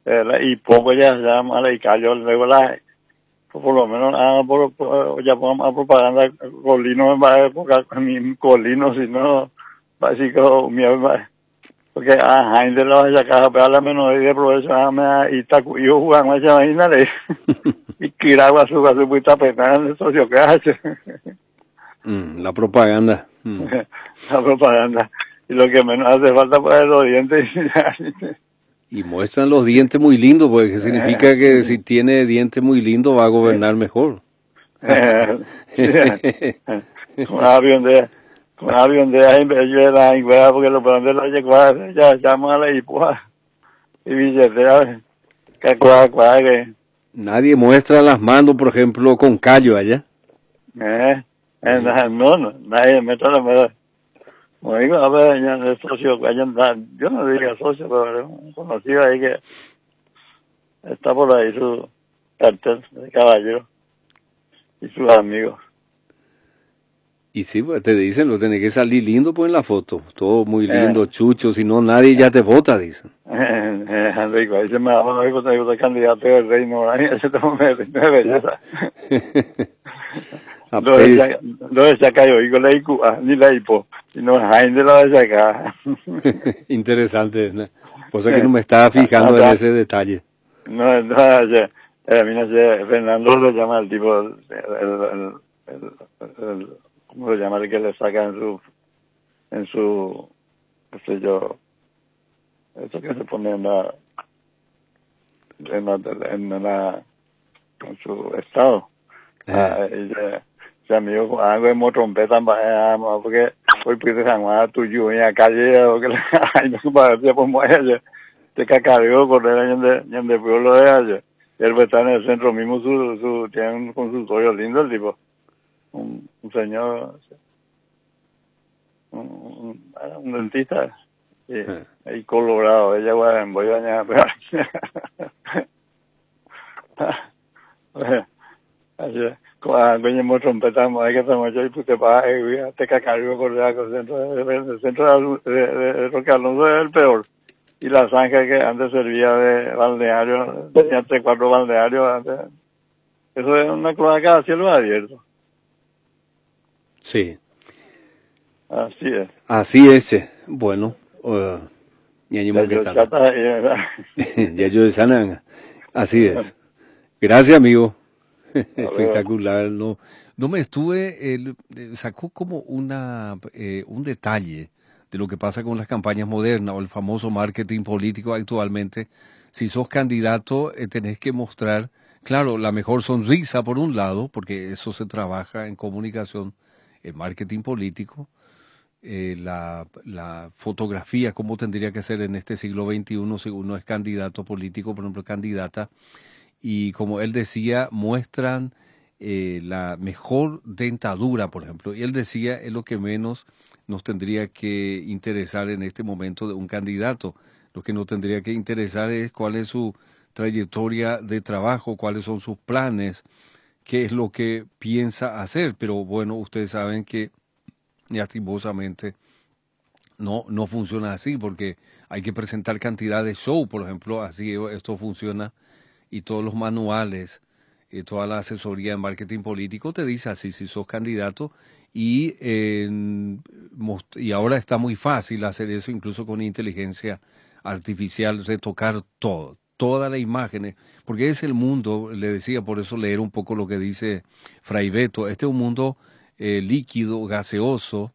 y poco ya llama y cayó luego por lo menos ya ponemos a propaganda colino en la época ni colino sino básico porque gente lo vaya acá pero la menos de profesor me y ta yo jugamos esa vaina de y kiragua su puta pena el socio que hace la propaganda la propaganda y lo que menos hace falta para los dientes y muestran los dientes muy lindos porque significa que si tiene dientes muy lindos va a gobernar mejor con avión de ahí de la inglesa porque lo pueden de la llegada ya llama a la hipua y billetera que nadie muestra las manos por ejemplo con callo allá no nadie me trae como digo a ver ya el socio yo no diría socio pero un conocido ahí que está por ahí su cartel de caballero y sus amigos. Y sí, pues te dicen, lo tenés que salir lindo pues en la foto, todo muy lindo, chucho, si no nadie ya te vota, dicen. Enrico, ahí se me da una candidato del reino, ese tema me belleza. Lo de sacar yo, digo la ICUA, ni la IPO, sino Jaime lo de sacar. Interesante, ¿no? Cosa que no me estaba fijando en ese detalle. No, mira, Fernando lo llama el tipo, ¿cómo se llama el que le saca en su, qué sé yo, eso que se pone en su estado? Ese amigo, algo de motrompeta, porque hoy pide a tuyo en la calle, o que no parece por muelle, te cacareo correr de pueblo de allá. Él está en el centro mismo, tiene un consultorio lindo el tipo. Un señor, un dentista, ahí colorado, ella voy a bañar, cuando me trompetamos, hay que tomar yo y puse para te cacareo correr el centro de Roque Alonso es el peor. Y la zanja que antes servía de balneario, tenía 3-4 balnearios antes. Eso es una cloaca a cielo abierto. Sí. Así es. Así es. Bueno, ya yo de Sananga. Así es. Gracias, amigo. Espectacular. No me estuve, sacó como un detalle de lo que pasa con las campañas modernas o el famoso marketing político actualmente. Si sos candidato, tenés que mostrar, claro, la mejor sonrisa por un lado, porque eso se trabaja en comunicación, en marketing político, la fotografía, cómo tendría que ser en este siglo XXI si uno es candidato político, por ejemplo, candidata, y como él decía, muestran la mejor dentadura, por ejemplo, y él decía, es lo que menos nos tendría que interesar en este momento de un candidato. Lo que nos tendría que interesar es cuál es su trayectoria de trabajo, cuáles son sus planes, qué es lo que piensa hacer. Pero bueno, ustedes saben que lastimosamente no funciona así porque hay que presentar cantidad de show, por ejemplo, así esto funciona y todos los manuales, toda la asesoría en marketing político te dice así si sos candidato y ahora está muy fácil hacer eso incluso con inteligencia artificial, retocar todas las imágenes, porque es el mundo, le decía, por eso leer un poco lo que dice Fray Beto, este es un mundo líquido, gaseoso,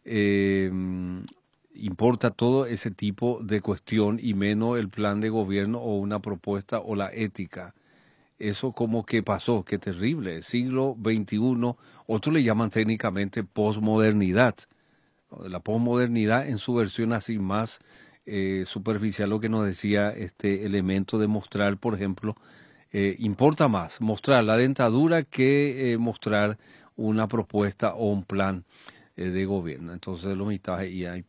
importa todo ese tipo de cuestión y menos el plan de gobierno o una propuesta o la ética. Eso como que pasó, qué terrible. Siglo XXI, otros le llaman técnicamente posmodernidad. La posmodernidad en su versión así más superficial, lo que nos decía este elemento de mostrar, por ejemplo, importa más mostrar la dentadura que mostrar una propuesta o un plan de gobierno. Entonces lo mitad y hay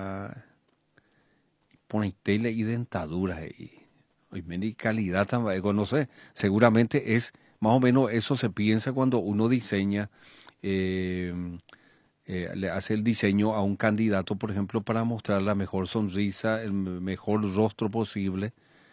pone tele y dentadura y calidad también, no sé, seguramente es más o menos eso se piensa cuando uno diseña, le hace el diseño a un candidato, por ejemplo, para mostrar la mejor sonrisa, el mejor rostro posible,